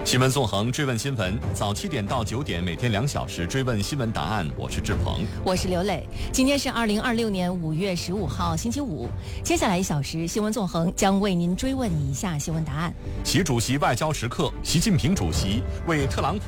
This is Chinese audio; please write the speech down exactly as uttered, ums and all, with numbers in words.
新闻纵横追问新闻，早七点到九点，每天两小时追问新闻答案。我是志鹏， 我是刘磊。今天是二零二六年五月十五号，星期五。接下来一小时，新闻纵横将为您追问以下新闻答案： 习主席外交时刻，习近平主席为特朗普